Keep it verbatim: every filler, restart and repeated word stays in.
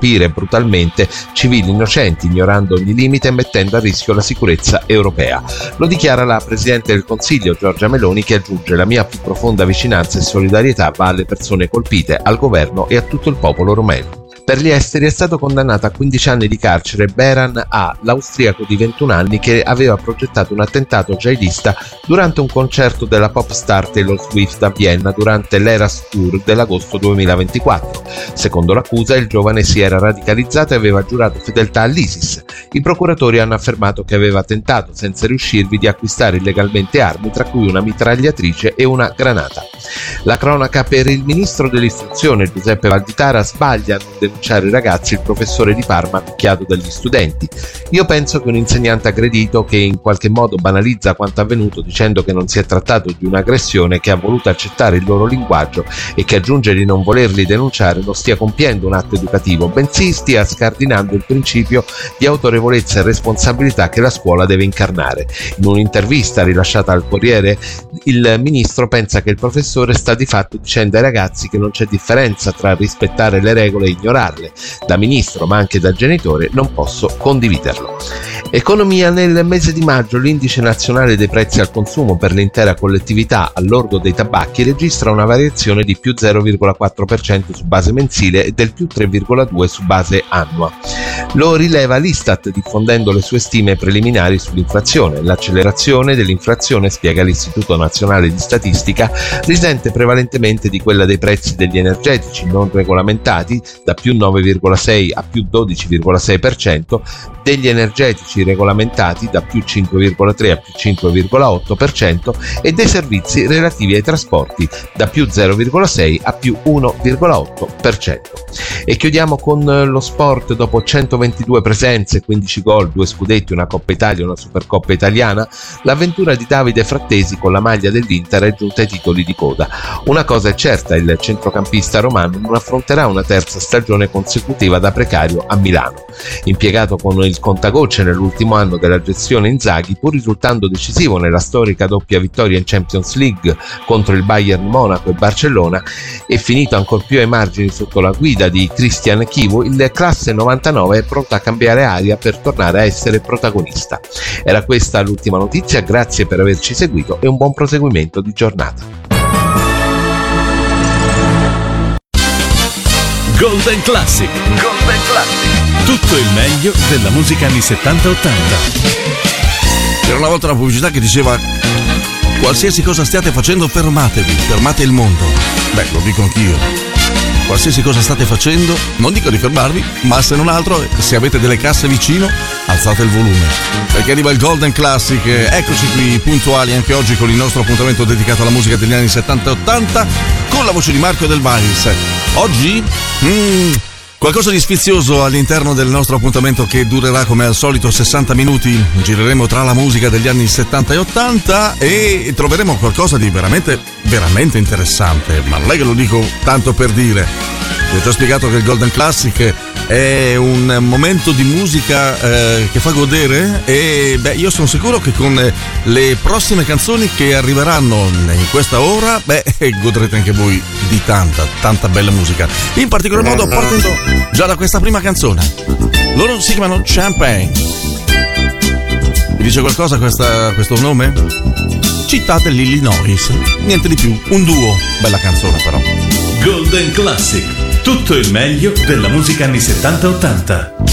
colpire brutalmente civili innocenti, ignorando ogni limite e mettendo a rischio la sicurezza europea. Lo dichiara la Presidente del Consiglio Giorgia Meloni, che aggiunge: la mia più profonda vicinanza e solidarietà va alle persone colpite, al governo e a tutto il popolo rumeno. Per gli esteri è stato condannato a quindici anni di carcere Beran A, l'austriaco di ventuno anni che aveva progettato un attentato jihadista durante un concerto della pop star Taylor Swift a Vienna durante l'Eras Tour dell'agosto duemilaventiquattro. Secondo l'accusa, il giovane si era radicalizzato e aveva giurato fedeltà all'ISIS. I procuratori hanno affermato che aveva tentato, senza riuscirvi, di acquistare illegalmente armi, tra cui una mitragliatrice e una granata. La cronaca per il ministro dell'istruzione Giuseppe Valditara: sbaglia a non denunciare i ragazzi, il professore di Parma picchiato dagli studenti. Io penso che un insegnante aggredito, che in qualche modo banalizza quanto avvenuto dicendo che non si è trattato di un'aggressione, che ha voluto accettare il loro linguaggio e che aggiunge di non volerli denunciare, non stia compiendo un atto educativo, bensì stia scardinando il principio di autorevolezza e responsabilità che la scuola deve incarnare. In un'intervista rilasciata al Corriere, il ministro pensa che il professore sta di fatto dicendo ai ragazzi che non c'è differenza tra rispettare le regole e ignorarle. Da ministro, ma anche da genitore, non posso condividerlo. Economia: nel mese di maggio l'indice nazionale dei prezzi al consumo per l'intera collettività al lordo dei tabacchi registra una variazione di più zero virgola quattro per cento su base mensile e del più tre virgola due per cento su base annua. Lo rileva l'Istat diffondendo le sue stime preliminari sull'inflazione. L'accelerazione dell'inflazione, spiega l'Istituto Nazionale di Statistica, risente prevalentemente di quella dei prezzi degli energetici non regolamentati, da più nove virgola sei a più dodici virgola sei per cento, degli energetici regolamentati da più cinque virgola tre a più cinque virgola otto per cento e dei servizi relativi ai trasporti da più zero virgola sei a più uno virgola otto per cento. E chiudiamo con lo sport. Dopo centoventidue presenze, quindici gol, due scudetti, una Coppa Italia e una Supercoppa italiana, l'avventura di Davide Frattesi con la maglia dell'Inter è giunta ai titoli di coda. Una cosa è certa: il centrocampista romano non affronterà una terza stagione consecutiva da precario a Milano. Impiegato con il contagocce nell'ultimo anno della gestione Inzaghi, pur risultando decisivo nella storica doppia vittoria in Champions League contro il Bayern Monaco e Barcellona, e finito ancor più ai margini sotto la guida di Christian Chivu, il classe novantanove è pronto a cambiare aria per tornare a essere protagonista. Era questa l'ultima notizia, grazie per averci seguito e un buon proseguimento di giornata. Golden Classic. Golden Classic. Tutto il meglio della musica anni settanta ottanta. C'era una volta una pubblicità che diceva: qualsiasi cosa stiate facendo, fermatevi, fermate il mondo. Beh, lo dico anch'io. Qualsiasi cosa state facendo, non dico di fermarvi, ma se non altro, se avete delle casse vicino, alzate il volume, perché arriva il Golden Classic. Eccoci qui puntuali anche oggi con il nostro appuntamento dedicato alla musica degli anni settanta e ottanta con la voce di Marco Del Valis. Oggi mm, qualcosa di sfizioso all'interno del nostro appuntamento, che durerà come al solito sessanta minuti. Gireremo tra la musica degli anni settanta e ottanta e troveremo qualcosa di veramente, veramente interessante. Ma non è che lo dico tanto per dire. Vi ho già spiegato che il Golden Classic è un momento di musica eh, che fa godere, e beh, io sono sicuro che con le prossime canzoni che arriveranno in questa ora, beh, godrete anche voi di tanta, tanta bella musica. In particolar modo partendo già da questa prima canzone. Loro si chiamano Champagne. Vi dice qualcosa questa, questo nome? Città dell'Illinois, niente di più, un duo. Bella canzone però. Golden Classic. Tutto il meglio della musica anni settanta ottanta.